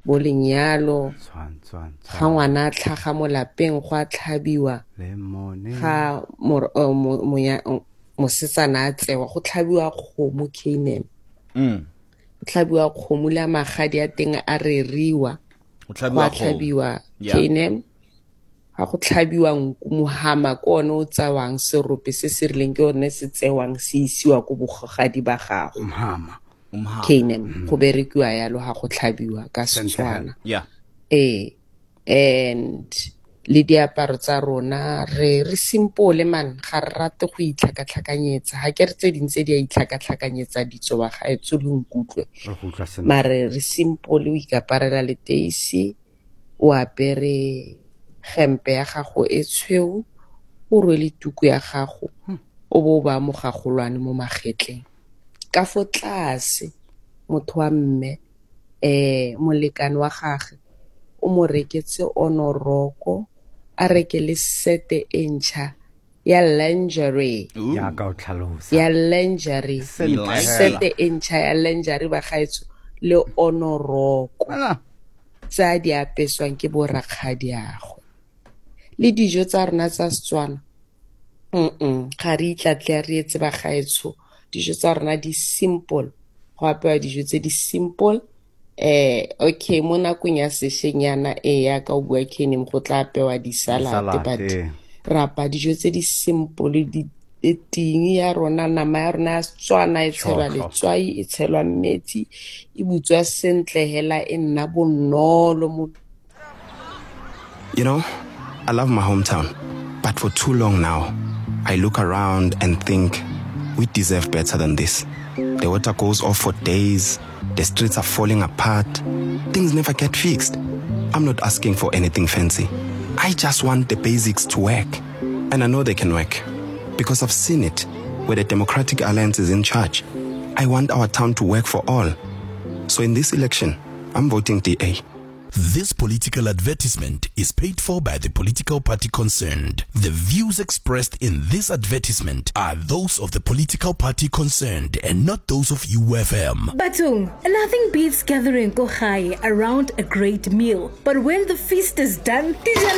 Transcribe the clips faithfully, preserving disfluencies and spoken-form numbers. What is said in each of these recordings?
bo lenyalo ga ngwana tlhaga mo lapeng go a tlhabiwa ga mosetsana a tsewa go tlhabiwa kgomo Canaan mm go tlhabiwa kgomo le magadi a teng a reriwa go tlhabiwa Canaan ga go tlhabiwa nku mohama ko one o tsawang serope se se rileng ke one se tsewang se isiwa go bogagadi ba gago umhama umhama Canaan go berekiwa yalo ga go tlhabiwa ka Setswana yeah eh and le diaparo tsa rona re re simple man ga re rate go itlhakatlhakanyetsa ga ke re tse dintse di a itlhakatlhakanyetsa ditso ba ga etso le nkutlwe mare re simple o ikaparela le teisi o apere gempe ya gago e tshweu o rwele tuku ya gago o bo ba mo gagolwane mo magetleng ka fo tlase motho wa mme eh molekane wa gagwe o mo reketse onoroko a reke le sete encha ya lingerie ya ka o tlhalosa ya lingerie sete encha ya lingerie ba gaetso le onoroko tsa di apeswang ke bo rakgadi yago le dijo tsa rena tsa Setswana mm ga re itlatle re etse ba gaetso dijo tsa rena di simple go apewa dijo tse di simple eh okay mo nakong ya seshenyana e ya ka o bua Canaan go tla apewa di salad but rapa dijo tse di simple di ting ya rona nama ya rona ya Setswana e tshelwa letswai e tshelwa metsi e butswa sentle hela e nna bonolo mo. You know, I love my hometown, but for too long now I look around and think we deserve better than this. The water goes off for days. The streets are falling apart. Things never get fixed. I'm not asking for anything fancy. I just want the basics to work. And I know they can work. Because I've seen it, where the Democratic Alliance is in charge. I want our town to work for all. So in this election, I'm voting D A. This political advertisement is paid for by the political party concerned. The views expressed in this advertisement are those of the political party concerned and not those of U F M. Batung, nothing beats gathering kohai around a great meal. But when the feast is done,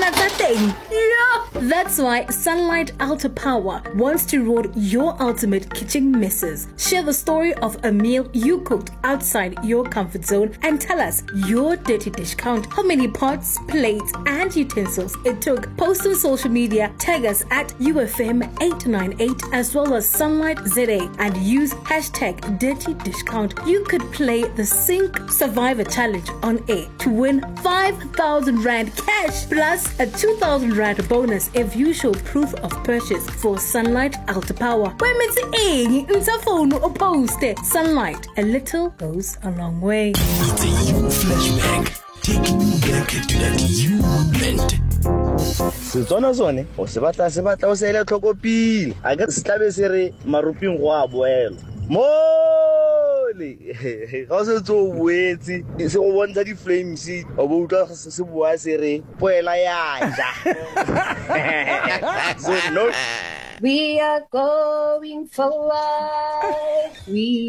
that's why Sunlight Ultra Power wants to roll your ultimate kitchen messes. Share the story of a meal you cooked outside your comfort zone and tell us your dirty dish count, how many pots, plates, and utensils it took. Post on social media, tag us at U F M eight nine eight as well as Sunlight Z A and use hashtag Dirty Dish Count. You could play the Sink Survivor Challenge on air to win five thousand Rand cash plus a two thousand Rand bonus if you show proof of purchase for Sunlight Ultra Power. When it's a phone or post it. Sunlight, a little goes a long way. It's a you flashback. Taking you back to that you moment. Setswana sone o se batla se batla o se ile tlhokopile a ke se tlabe se re maruping go a boela mole ga se tso boetse se go bontsha di flames o bo utla se bua se re poela ya ja. So no, we are going for life. We